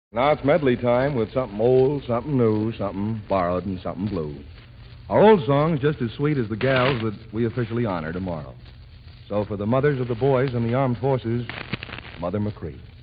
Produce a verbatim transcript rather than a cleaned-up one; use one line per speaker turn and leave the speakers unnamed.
Now it's medley time with something old, something new, something borrowed, and something blue. Our old song's just as sweet as the gals that we officially honor tomorrow. So for the mothers of the boys in the armed forces, Mother McCree.